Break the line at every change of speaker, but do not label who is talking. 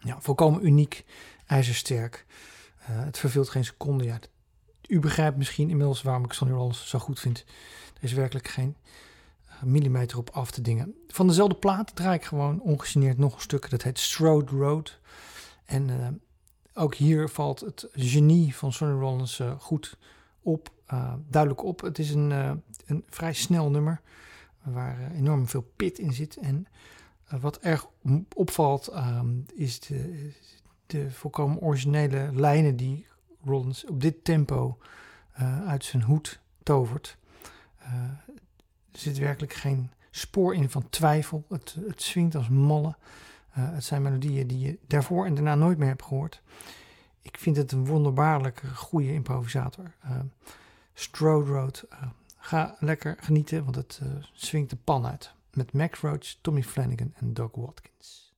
Ja, volkomen uniek, ijzersterk. Het verveelt geen seconde. Ja, u begrijpt misschien inmiddels waarom ik Sonny Rollins zo goed vind. Er is werkelijk geen millimeter op af te dingen. Van dezelfde plaat draai ik gewoon ongegeneerd nog een stuk. Dat heet Strode Road. En ook hier valt het genie van Sonny Rollins goed op. Duidelijk op. Het is een vrij snel nummer. Waar enorm veel pit in zit. En wat erg opvalt is de volkomen originele lijnen die Rollins op dit tempo uit zijn hoed tovert. Er zit werkelijk geen spoor in van twijfel. Het swingt als malle. Het zijn melodieën die je daarvoor en daarna nooit meer hebt gehoord. Ik vind het een wonderbaarlijk goede improvisator. Strode Road. Ga lekker genieten, want het swingt de pan uit. Met Max Roach, Tommy Flanagan en Doug Watkins.